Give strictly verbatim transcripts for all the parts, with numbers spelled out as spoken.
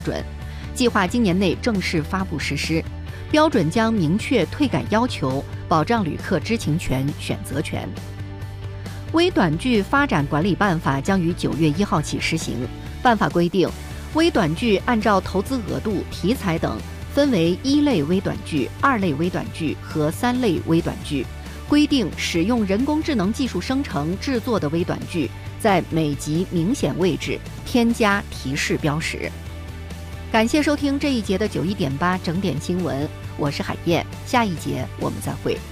准，计划今年内正式发布实施。标准将明确退改要求，保障旅客知情权、选择权。微短剧发展管理办法将于九月一号起施行。办法规定，微短剧按照投资额度、题材等，分为一类微短剧、二类微短剧和三类微短剧。规定使用人工智能技术生成制作的微短剧，在每集明显位置添加提示标识。感谢收听这一节的九一点八整点新闻，我是海燕，下一节我们再会。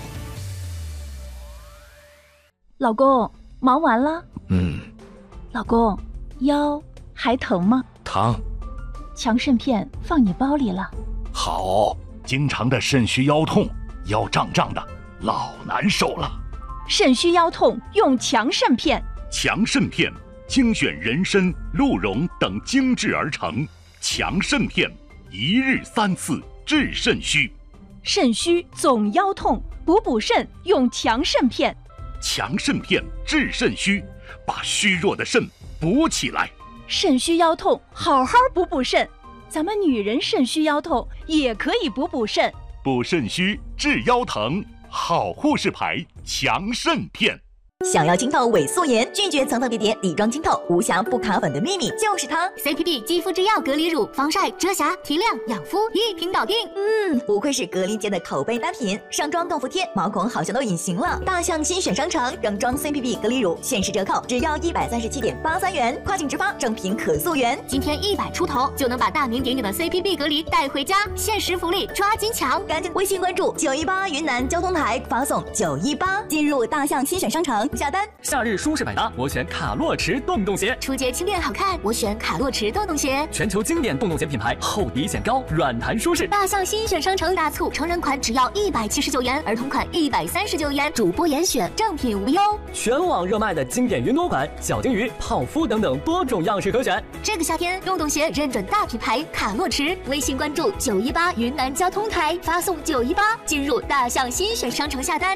老公，忙完了？ 嗯。 老公，腰还疼吗？ 疼。 强肾片放你包里了。 好，经常的肾虚腰痛，腰胀胀的，老难受了。 肾虚腰痛用强肾片。 强肾片精选人参、鹿茸等精制而成，强肾片一日三次治肾虚。 肾虚总腰痛，补补肾用强肾片。 强肾片治肾虚，把虚弱的肾补起来。 肾虚腰痛，好好补补肾。咱们女人肾虚腰痛也可以补补肾。 补肾虚治腰疼，好护士牌强肾片。 想要清透伪素颜，拒绝层层叠叠底妆清透，无瑕不卡粉的秘密就是它 C P B 肌肤之钥隔离乳，防晒、遮瑕、提亮、养肤一瓶搞定。 嗯，不愧是隔离界的口碑单品，上妆动服帖，毛孔好像都隐形了。大象新选商城整装 C P B 隔离乳限时折扣，只要一百三十七点八三元，跨境直发，正品可溯源。 今天一百出头就能把大名鼎鼎的 C P B 隔离带回家，限时福利抓紧抢！ 赶紧微信关注九一八云南交通台，发送九一八进入大象新选商城下单。 夏日舒适百搭，我选卡洛驰洞洞鞋。 出街轻便好看，我选卡洛驰洞洞鞋。 全球经典洞洞鞋品牌，厚底显高，软弹舒适。 大象新选商城大促，成人款只要一百七十九元，儿童款一百三十九元，主播严选，正品无忧。 全网热卖的经典云朵款、小金鱼、泡芙等等多种样式可选。 这个夏天，洞洞鞋认准大品牌卡洛驰，微信关注九一八云南交通台，发送九一八进入大象新选商城下单。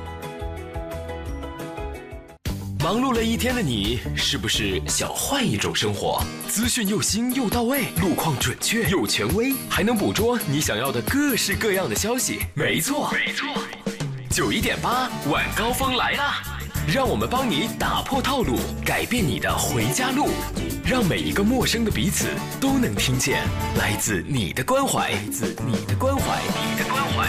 忙碌了一天的你，是不是想换一种生活？资讯又新又到位，路况准确又权威，还能捕捉你想要的各式各样的消息。没错，没错，九一点八晚高峰来啦！让我们帮你打破套路，改变你的回家路，让每一个陌生的彼此都能听见来自你的关怀，来自你的关怀，你的关怀。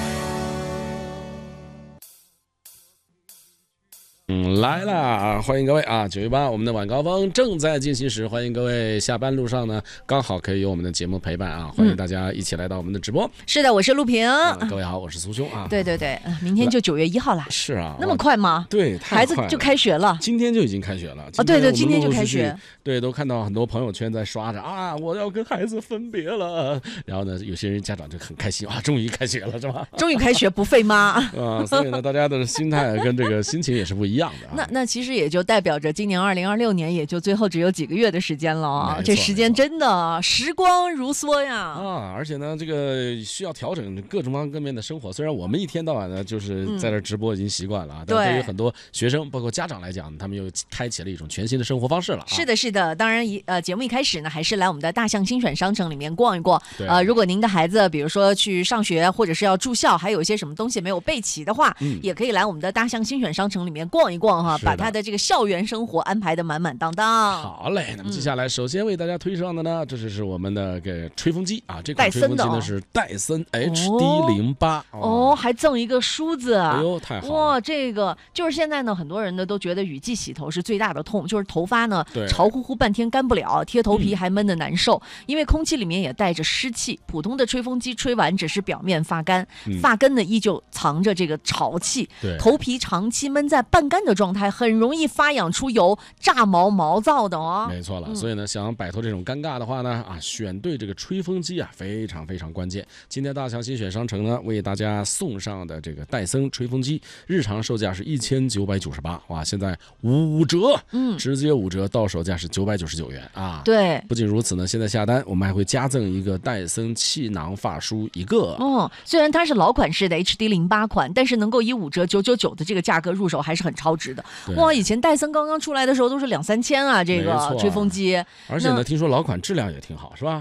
嗯，来啦！欢迎各位啊！九一八，我们的晚高峰正在进行时，欢迎各位下班路上呢，刚好可以有我们的节目陪伴啊！欢迎大家一起来到我们的直播。 嗯、是的，我是陆平、 啊。各位好，我是苏兄啊。 对对对，明天就九月一号啦。 是啊， 那么快吗？ 对， 孩子就开学了， 今天就已经开学了。 哦，对对，今天就开学。 对，都看到很多朋友圈在刷着啊，我要跟孩子分别了。然后呢，有些人家长就很开心啊，终于开学了，是吧？ 终于开学不费妈啊！所以呢，大家的心态跟这个心情也是不一样的、啊。 那那。其实也就代表着今年二零二六年也就最后只有几个月的时间了啊！这时间真的时光如梭呀啊！而且呢，这个需要调整各种各面的生活。虽然我们一天到晚呢就是在这直播已经习惯了，嗯、但对于很多学生包括家长来讲，他们又开启了一种全新的生活方式了、啊。 是的，是的。当然一呃，节目一开始呢，还是来我们的大象精选商城里面逛一逛。呃，如果您的孩子比如说去上学或者是要住校，还有一些什么东西没有备齐的话，嗯、也可以来我们的大象精选商城里面逛一逛哈，把他的这个校园生活安排的满满当当。 好嘞，那么接下来首先为大家推上的呢，这就是我们的个吹风机啊，这款吹风机呢是戴森 H D 零八哦, 哦，还赠一个梳子， 哎呦太好了！ 哇，这个就是现在呢，很多人呢都觉得雨季洗头是最大的痛，就是头发呢潮乎乎半天干不了，贴头皮还闷得难受，嗯、因为空气里面也带着湿气。普通的吹风机吹完只是表面发干，嗯、发根呢依旧藏着这个潮气，头皮长期闷在半干的状态，很容易发痒出油，炸毛毛躁的哦。 没错了，嗯、所以呢，想摆脱这种尴尬的话呢，啊，选对这个吹风机啊，非常非常关键。今天大象新选商城呢，为大家送上的这个戴森吹风机，日常售价是一千九百九十八，哇，现在五折，嗯，直接五折，到手价是九百九十九元啊。 对， 不仅如此呢，现在下单我们还会加赠一个戴森气囊发梳一个。 哦，虽然它是老款式的 H D 零八 款，但是能够以五折九九九的这个价格入手，还是很超值的。哇，以前戴森刚刚出来的时候都是两三千啊，这个吹风机。 而且呢，听说老款质量也挺好，是吧？